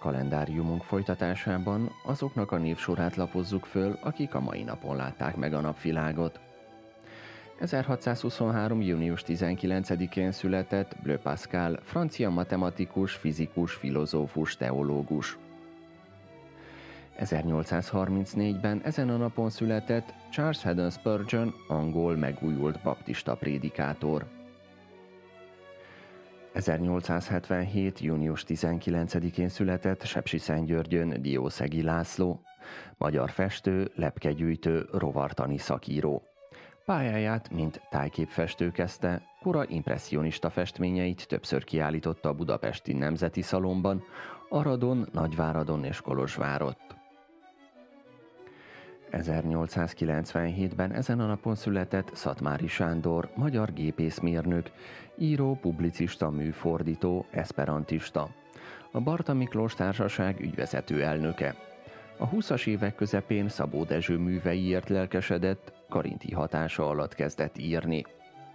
Kalendáriumunk folytatásában azoknak a névsorát lapozzuk föl, akik a mai napon látták meg a napvilágot. 1623. június 19-én született Blaise Pascal, francia matematikus, fizikus, filozófus, teológus. 1834-ben ezen a napon született Charles Haddon Spurgeon, angol megújult baptista prédikátor. 1877. június 19-én született Sepsiszentgyörgyön Diószegi László, magyar festő, lepkegyűjtő, rovartani szakíró. Pályáját, mint tájképfestő kezdte, kora impresszionista festményeit többször kiállította a Budapesti Nemzeti Szalonban, Aradon, Nagyváradon és Kolozsvárott. 1897-ben ezen a napon született Szatmári Sándor, magyar gépészmérnök, író, publicista, műfordító, eszperantista, a Barta Miklós Társaság ügyvezető elnöke. A 20-as évek közepén Szabó Dezső műveiért lelkesedett, Karinti hatása alatt kezdett írni.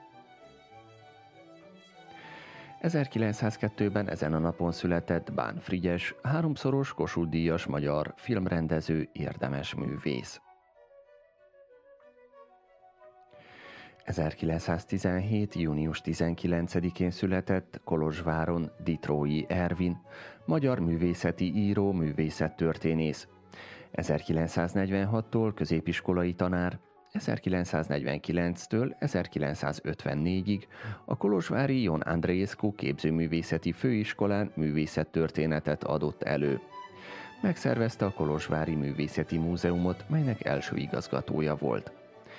1902-ben ezen a napon született Bán Frigyes, háromszoros Kossuth-díjas magyar filmrendező, érdemes művész. 1917. június 19-én született Kolozsváron Ditrói Ervin, magyar művészeti író, művészettörténész. 1946-tól középiskolai tanár, 1949-től 1954-ig a kolozsvári Ion Andreescu képzőművészeti főiskolán művészettörténetet adott elő. Megszervezte a Kolozsvári Művészeti Múzeumot, melynek első igazgatója volt.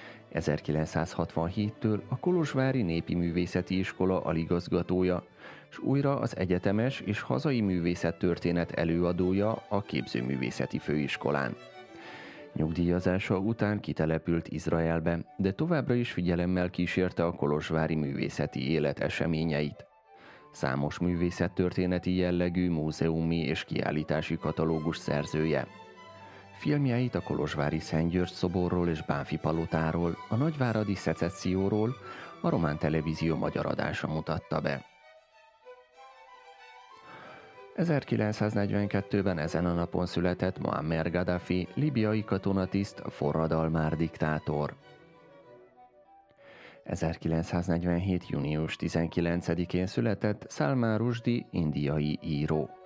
1967-től a Kolozsvári Népi Művészeti Iskola aligazgatója, és újra az egyetemes és hazai művészettörténet előadója a Képzőművészeti Főiskolán. Nyugdíjazása után kitelepült Izraelbe, de továbbra is figyelemmel kísérte a kolozsvári művészeti élet eseményeit. Számos művészettörténeti jellegű múzeumi és kiállítási katalógus szerzője. Filmjeit a kolozsvári Szent György szoborról és Bánffy palotáról, a nagyváradi szecesszióról a Román Televízió magyar adása mutatta be. 1942-ben ezen a napon született Muammer Gaddafi, libiai katonatiszt, forradalmár diktátor. 1947. június 19-én született Salman Rushdie, indiai író.